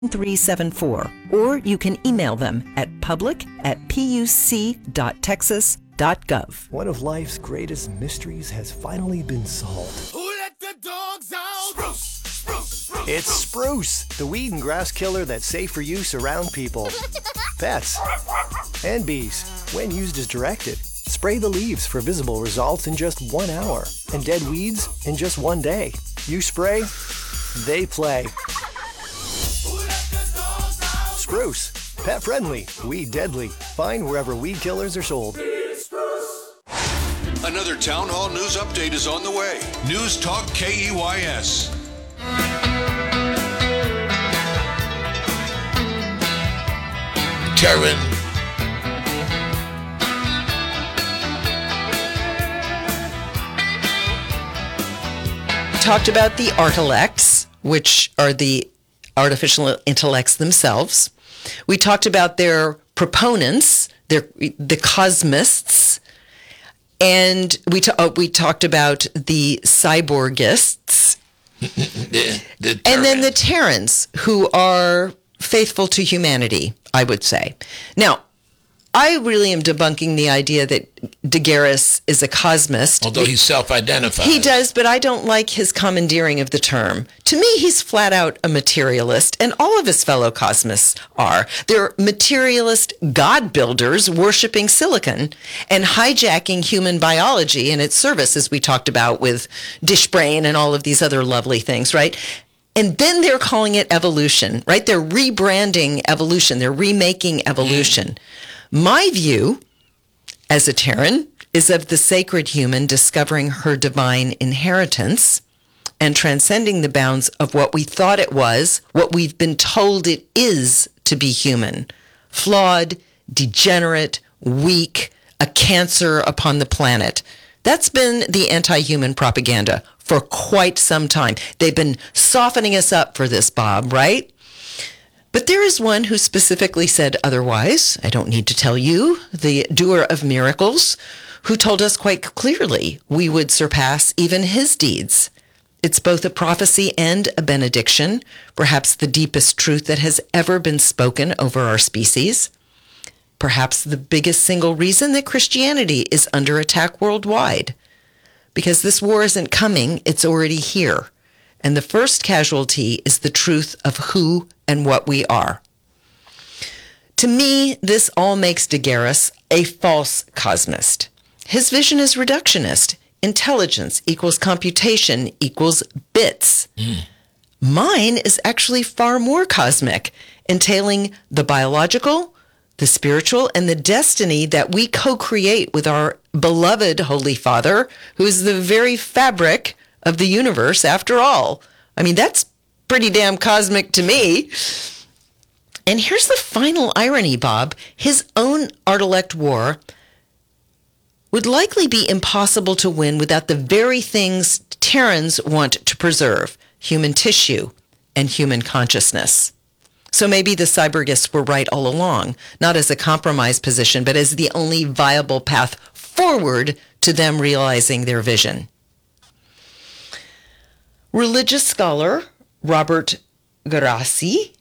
374, or you can email them at public@puc.texas.gov. One of life's greatest mysteries has finally been solved. Who let the dogs out? Spruce, spruce, spruce. It's Spruce, the weed and grass killer that's safe for use around people, pets, and bees. When used as directed, spray the leaves for visible results in just 1 hour, and dead weeds in just 1 day. You spray, they play. Spruce, pet friendly, weed deadly. Find wherever weed killers are sold. Another Town Hall News Update is on the way. News Talk KEYS. Karen. Talked about the artilects, which are the artificial intellects themselves. We talked about their proponents, the cosmists, and we talked about the cyborgists, and then the Terrans, who are faithful to humanity, I would say. Now, I really am debunking the idea that Daguerre is a cosmist. Although he self-identifies. He does, but I don't like his commandeering of the term. To me, he's flat out a materialist, and all of his fellow cosmists are. They're materialist god builders worshiping silicon and hijacking human biology in its service, as we talked about with Dishbrain and all of these other lovely things, right? And then they're calling it evolution, right? They're rebranding evolution. They're remaking evolution. My view, as a Terran, is of the sacred human discovering her divine inheritance and transcending the bounds of what we thought it was, what we've been told it is to be human. Flawed, degenerate, weak, a cancer upon the planet. That's been the anti-human propaganda for quite some time. They've been softening us up for this, Bob, right? But there is one who specifically said otherwise. I don't need to tell you, the doer of miracles, who told us quite clearly we would surpass even his deeds. It's both a prophecy and a benediction, perhaps the deepest truth that has ever been spoken over our species. Perhaps the biggest single reason that Christianity is under attack worldwide. Because this war isn't coming, it's already here. And the first casualty is the truth of who and what we are. To me, this all makes Daguerre a false cosmist. His vision is reductionist. Intelligence equals computation equals bits. Mine is actually far more cosmic, entailing the biological, the spiritual, and the destiny that we co-create with our beloved Holy Father, who is the very fabric of the universe after all. I mean, that's pretty damn cosmic to me. And here's the final irony, Bob. His own Artilect war would likely be impossible to win without the very things Terrans want to preserve: human tissue and human consciousness. So maybe the cyborgists were right all along, not as a compromise position, but as the only viable path forward to them realizing their vision. Religious scholar Robert Geraci,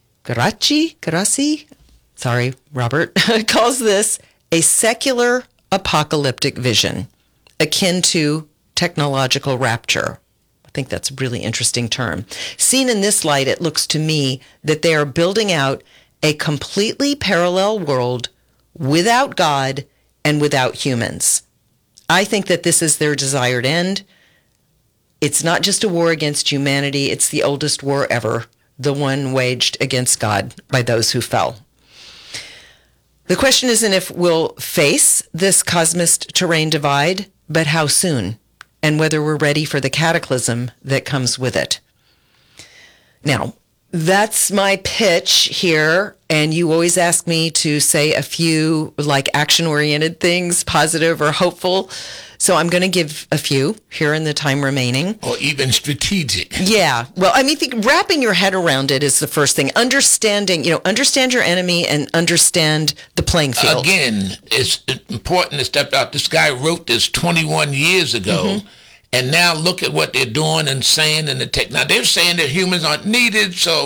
sorry, Robert, calls this a secular apocalyptic vision, akin to technological rapture. I think that's a really interesting term. Seen in this light, it looks to me that they are building out a completely parallel world without God and without humans. I think that this is their desired end. It's not just a war against humanity, it's the oldest war ever, the one waged against God by those who fell. The question isn't if we'll face this cosmist terrain divide, but how soon, and whether we're ready for the cataclysm that comes with it. Now, that's my pitch here, and you always ask me to say a few like action-oriented things, positive or hopeful. So I'm going to give a few here in the time remaining. Or even strategic. Yeah. Well, I mean, wrapping your head around it is the first thing. Understand your enemy and understand the playing field. Again, it's important to step out. This guy wrote this 21 years ago. And now look at what they're doing and saying in the tech. Now, they're saying that humans aren't needed, so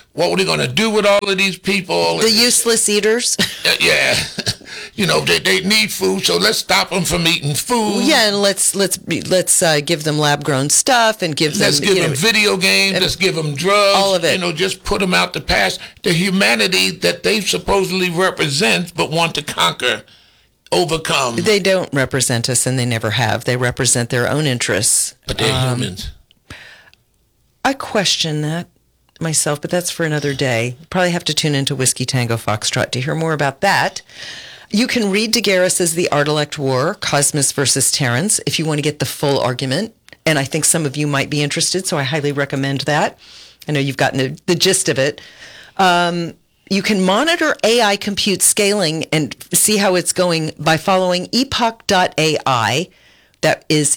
what were they going to do with all of these people? The useless eaters. Yeah. They need food, so let's stop them from eating food. Yeah, and let's give them lab-grown stuff and give them... Let's give them video games. Let's give them drugs. All of it. Just put them out the past. The humanity that they supposedly represent but want to conquer, overcome. They don't represent us, and they never have. They represent their own interests. But they're humans. I question that myself, but that's for another day. Probably have to tune into Whiskey Tango Foxtrot to hear more about that. You can read Daguerre's The Ardalect War, Cosmus versus Terrans, if you want to get the full argument. And I think some of you might be interested, so I highly recommend that. I know you've gotten the gist of it. You can monitor AI compute scaling and see how it's going by following epoch.ai. That is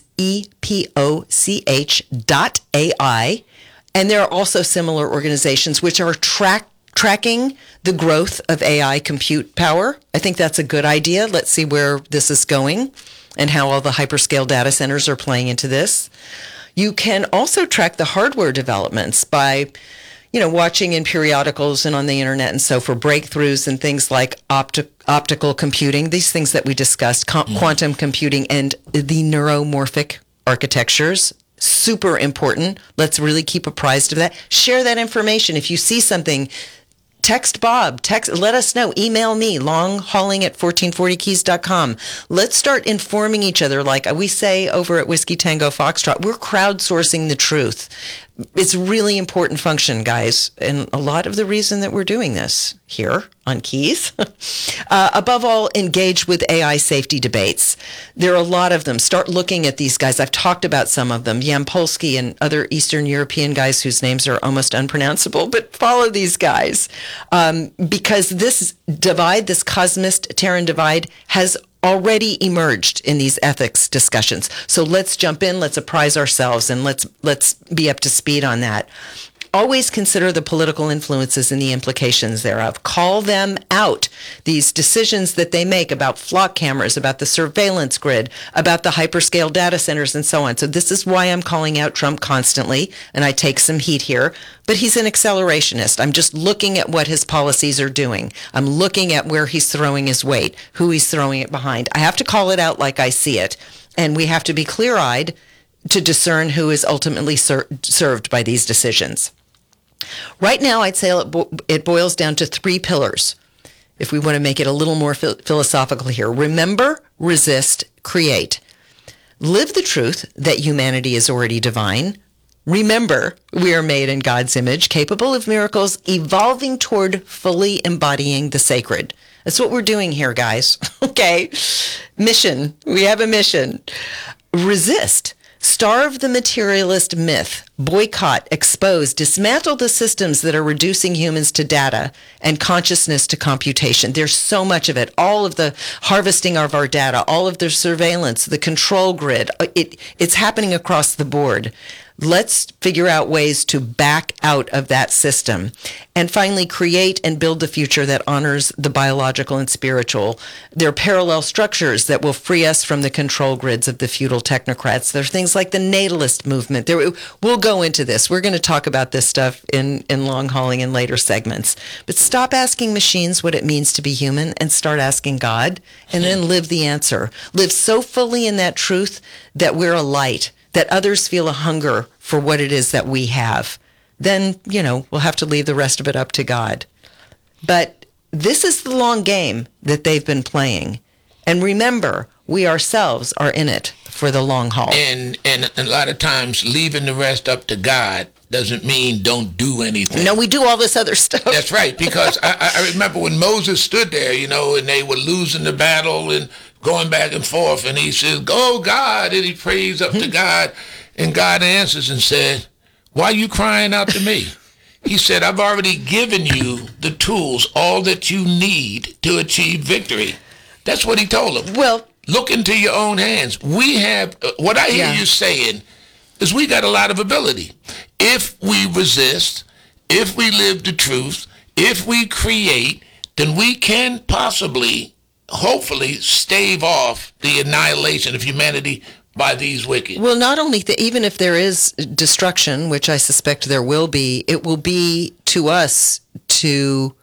EPOCH.ai. And there are also similar organizations which are tracking the growth of AI compute power. I think that's a good idea. Let's see where this is going and how all the hyperscale data centers are playing into this. You can also track the hardware developments by, watching in periodicals and on the internet and so for breakthroughs and things like optical computing, these things that we discussed, quantum computing and the neuromorphic architectures. Super important. Let's really keep apprised of that. Share that information. If you see something, text Bob, let us know, email me, longhauling@1440keys.com. Let's start informing each other like we say over at Whiskey Tango Foxtrot. We're crowdsourcing the truth. It's a really important function, guys, and a lot of the reason that we're doing this here on Keys. Above all, engage with AI safety debates. There are a lot of them. Start looking at these guys. I've talked about some of them, Yampolsky and other Eastern European guys whose names are almost unpronounceable, but follow these guys because this divide, this Cosmist-Terran divide, has already emerged in these ethics discussions. So let's jump in, let's apprise ourselves, and let's be up to speed on that. Always consider the political influences and the implications thereof. Call them out. These decisions that they make about flock cameras, about the surveillance grid, about the hyperscale data centers, and so on. So this is why I'm calling out Trump constantly, and I take some heat here. But he's an accelerationist. I'm just looking at what his policies are doing. I'm looking at where he's throwing his weight, who he's throwing it behind. I have to call it out like I see it. And we have to be clear-eyed to discern who is ultimately served by these decisions. Right now, I'd say it boils down to 3 pillars, if we want to make it a little more philosophical here. Remember, resist, create. Live the truth that humanity is already divine. Remember, we are made in God's image, capable of miracles, evolving toward fully embodying the sacred. That's what we're doing here, guys. Okay. Mission. We have a mission. Resist. Starve the materialist myth, boycott, expose, dismantle the systems that are reducing humans to data and consciousness to computation. There's so much of it. All of the harvesting of our data, all of the surveillance, the control grid, it's happening across the board. Let's figure out ways to back out of that system. And finally, create and build the future that honors the biological and spiritual. There are parallel structures that will free us from the control grids of the feudal technocrats. There are things like the natalist movement. We'll go into this. We're going to talk about this stuff in long hauling in later segments. But stop asking machines what it means to be human and start asking God, and then live the answer. Live so fully in that truth that we're a light, that others feel a hunger for what it is that we have. Then, we'll have to leave the rest of it up to God. But this is the long game that they've been playing. And remember, we ourselves are in it for the long haul. And a lot of times, leaving the rest up to God doesn't mean don't do anything. No, we do all this other stuff. That's right, because I remember when Moses stood there, and they were losing the battle and going back and forth, and he says, "Go, God," and he prays up to God, and God answers and said, "Why are you crying out to me?" He said, "I've already given you the tools, all that you need to achieve victory." That's what he told him. Well, look into your own hands. We have, what I hear you saying is we got a lot of ability. If we resist, if we live the truth, if we create, then we can possibly, hopefully, stave off the annihilation of humanity by these wicked. Well, not only even if there is destruction, which I suspect there will be, it will be to us to